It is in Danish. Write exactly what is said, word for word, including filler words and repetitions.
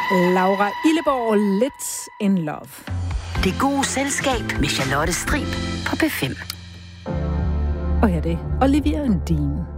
Laura Illeborg, Let's in Love. Det gode selskab med Charlotte Strib på P fem. Og her er det Olivia Dean.